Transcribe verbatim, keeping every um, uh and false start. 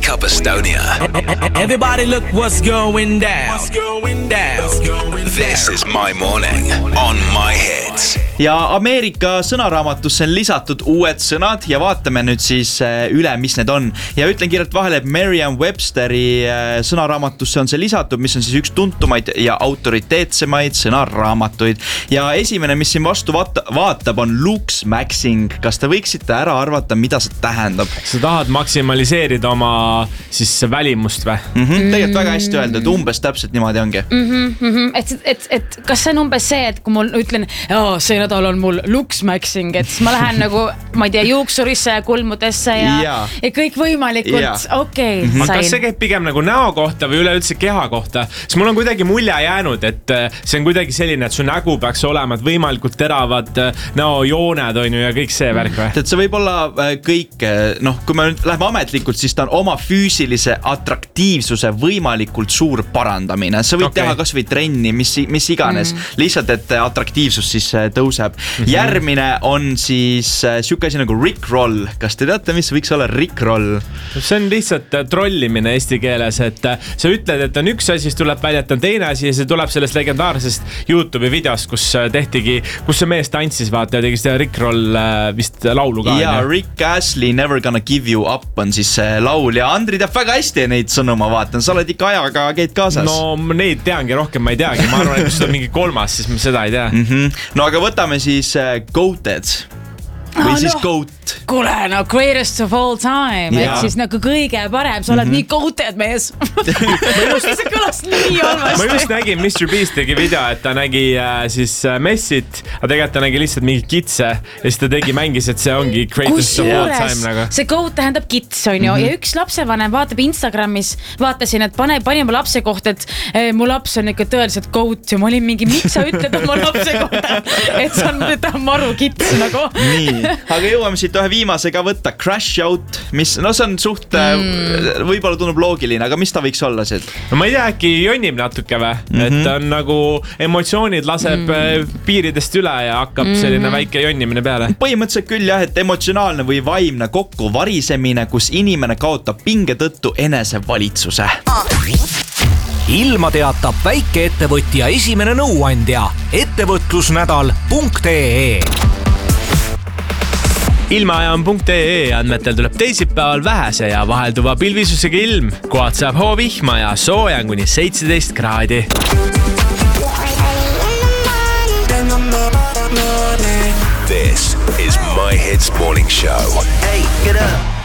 Wake Up Estonia. Everybody look what's going down. What's going down. This is My Morning on My Hits. Ja Ameerika sõnaraamatusse on lisatud uued sõnad ja vaatame nüüd siis üle, mis need on. Ja ütlen kiirelt vahele, et Merriam-Websteri sõnaraamatusse on see lisatud, mis on siis üks tuntumaid ja autoriteetsemaid sõnaraamatuid. Ja esimene, mis siin vastu vaata, vaatab, on looksmaxing. Kas te võiksite ära arvata, mida see tähendab? Sa tahad maksimaliseerida oma siis välimust või? Mm-hmm. Tegelikult väga hästi öelda, et umbes täpselt niimoodi ongi. Mm-hmm, mm-hmm. Et, et, et kas see on umbes see, et kui mul ütlen, oh, see nädal on mul looksmaxing, et siis ma lähen nagu, ma ei tea, juuksurisse ja kulmudesse ja, ja. ja kõik võimalikult, okei, okay, sain. Kas see käib pigem nagu näo kohta või üleüldse keha kohta? Siis mul on kuidagi mulje jäänud, et see on kuidagi selline, et su nägu peaks olema, et võimalikult teravad näojooned on ju ja kõik see värk või? Et see võib olla kõik, noh, kui me nüüd läheme ametlikult, siis ta on oma füüsilise atraktiivsuse võimalikult suur parandamine. Sa võid okay. teha kas või trenni, mis, mis iganes, mm. lihtsalt, et atraktiivsus siis tõuseb. Mm-hmm. Järgmine on siis siuke asi nagu rickroll. Kas te teate, mis võiks olla rickroll? See on lihtsalt trollimine eesti keeles, et sa ütled, et on üks asi, siis tuleb välja, et on teine asi ja see tuleb sellest legendaarsest YouTube'i videost, kus tehtigi, kus see mees tantsis, vaata, ja tegi seda rickroll vist laulu ka. Ja Rick Astley Never Gonna Give You Up on siis laul ja Andri teab väga hästi neid sõnu, ma vaatan. Sa oled ikka ajaga käid kaasas. No neid teangi rohkem, ma ei teagi. Ma arvan, et kui seda on mingi kolmas, siis ma seda ei tea. Mm-hmm. No aga võtame siis uh, Goated või ah, siis no. Goat. Kuule, no greatest of all time, yeah. et siis nagu kõige parem, sa oled mm-hmm. nii goated mees. See kõlas nii halvasti. Ma just nägin, mister Beast tegi video, et ta nägi äh, siis äh, messit, aga tegelikult ta nägi lihtsalt mingi kitse ja siis ta tegi mängis, et see ongi greatest of all time. Nagu. See goat tähendab kits, on ju, mm-hmm. ja üks lapsevanem vaatab Instagramis, vaatasin, et pane, pani mu lapse kohta, et eh, mu laps on ikka tõeliselt goat ja ma olin mingi, miks sa ütled oma lapse kohta, et see on, ta on maru kits nagu. Nii. Aga jõuame siit ühe viimase ka võtta, Crash Out, mis, no see on suht mm. võib-olla tundub loogiline, aga mis ta võiks olla siit? No ma ei tea, äkki jonnib natuke või, mm-hmm. et on nagu emotsioonid laseb mm. piiridest üle ja hakkab mm-hmm. selline väike jonnimine peale. Põhimõtteliselt küll jah, et emotsionaalne või vaimne kokku varisemine, kus inimene kaotab pinge tõttu enesevalitsuse. Ilma teatab väikeettevõtja esimene nõuandja ettevõtlusnädal punkt ee. Ilmaajan.ee andmetel tuleb teisipäeval vähese ja vahelduva pilvisusega ilm. Kohad saab hoovihma ja sooja kuni seitseteist kraadi. This is My Hits Morning Show. Hey, get up.